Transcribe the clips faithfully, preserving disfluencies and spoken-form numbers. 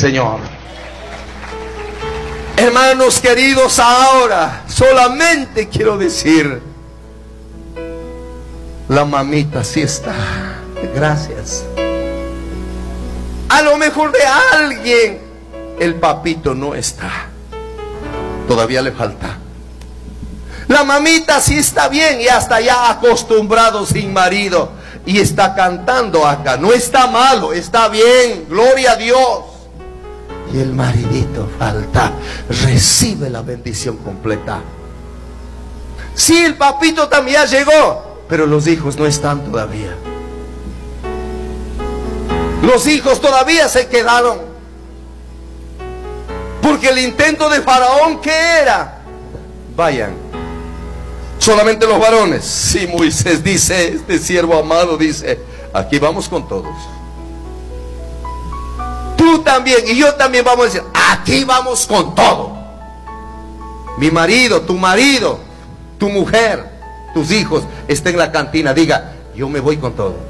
Señor. Hermanos queridos, ahora solamente quiero decir, la mamita sí está. Gracias. A lo mejor de alguien el papito no está. Todavía le falta. La mamita sí está bien y hasta ya acostumbrado sin marido y está cantando acá. No está malo, está bien, gloria a Dios. Y el maridito falta. Recibe la bendición completa. Sí, el papito también llegó, pero los hijos no están todavía. Los hijos todavía se quedaron. Porque el intento de Faraón, ¿qué era? Vayan, solamente los varones. Sí, Moisés dice, este siervo amado dice, aquí vamos con todos. Tú también y yo también vamos a decir, aquí vamos con todo. Mi marido, tu marido, tu mujer, tus hijos estén en la cantina, diga, yo me voy con todo.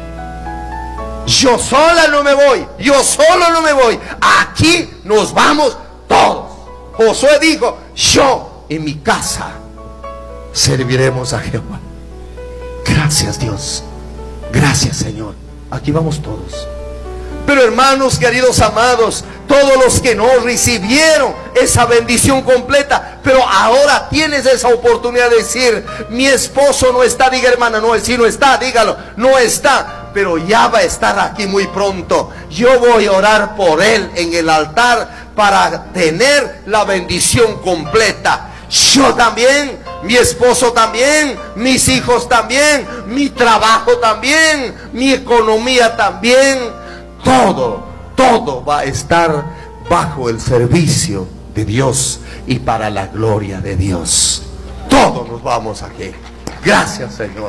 Yo sola no me voy, yo solo no me voy. Aquí nos vamos todos. Josué dijo, yo y mi casa serviremos a Jehová. Gracias, Dios. Gracias, Señor. Aquí vamos todos. Pero hermanos queridos amados, todos los que no recibieron esa bendición completa, pero ahora tienes esa oportunidad de decir, mi esposo no está. Diga, hermana, no, si no está, dígalo, no está, pero ya va a estar aquí muy pronto. Yo voy a orar por él en el altar para tener la bendición completa. Yo también, mi esposo también, mis hijos también, mi trabajo también, mi economía también. Todo, todo va a estar bajo el servicio de Dios y para la gloria de Dios. Todos nos vamos aquí. Gracias, Señor.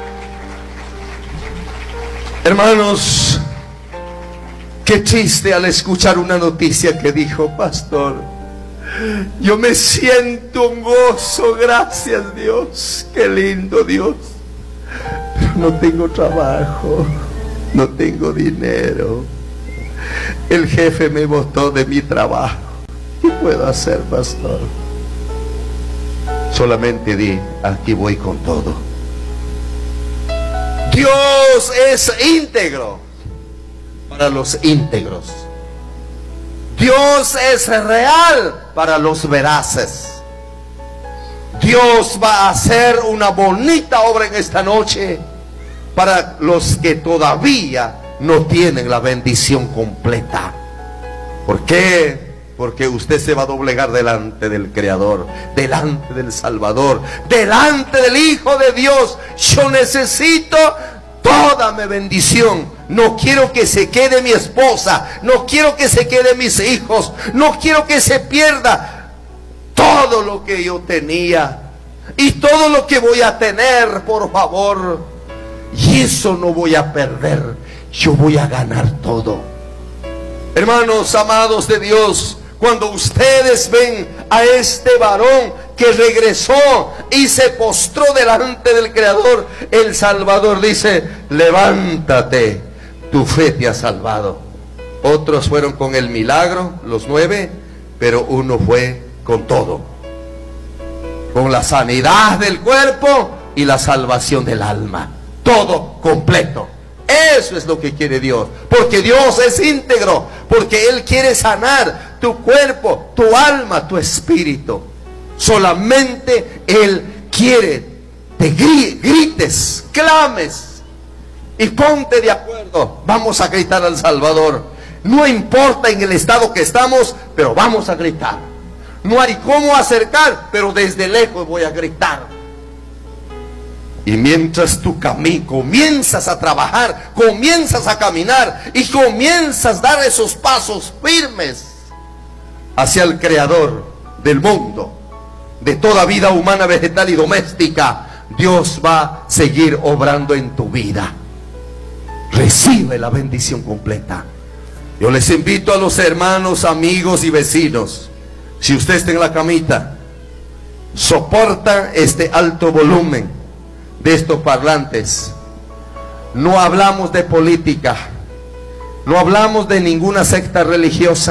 Hermanos, qué triste al escuchar una noticia que dijo, pastor, yo me siento un gozo, gracias Dios, qué lindo Dios, pero no tengo trabajo, no tengo dinero, el jefe me botó de mi trabajo. ¿Qué puedo hacer, pastor? Solamente di, aquí voy con todo. Dios es íntegro para los íntegros. Dios es real para los veraces. Dios va a hacer una bonita obra en esta noche para los que todavía no tienen la bendición completa. ¿Por qué? Porque usted se va a doblegar delante del Creador, delante del Salvador, delante del Hijo de Dios. Yo necesito toda mi bendición. No quiero que se quede mi esposa, no quiero que se quede mis hijos, no quiero que se pierda todo lo que yo tenía y todo lo que voy a tener, por favor. Y eso no voy a perder, yo voy a ganar todo. Hermanos amados de Dios, cuando ustedes ven a este varón que regresó y se postró delante del Creador, el Salvador dice, levántate, tu fe te ha salvado. Otros fueron con el milagro, los nueve, pero uno fue con todo, con la sanidad del cuerpo y la salvación del alma. Todo completo. Eso es lo que quiere Dios, porque Dios es íntegro, porque Él quiere sanar tu cuerpo, tu alma, tu espíritu. Solamente Él quiere te grites, clames y ponte de acuerdo. Vamos a gritar al Salvador. No importa en el estado que estamos, pero vamos a gritar. No hay cómo acercar, pero desde lejos voy a gritar. Y mientras tú caminas, comienzas a trabajar, comienzas a caminar y comienzas a dar esos pasos firmes hacia el Creador del mundo, de toda vida humana, vegetal y doméstica, Dios va a seguir obrando en tu vida. Recibe la bendición completa. Yo les invito a los hermanos, amigos y vecinos, si usted está en la camita, soporta este alto volumen de estos parlantes. No hablamos de política, no hablamos de ninguna secta religiosa.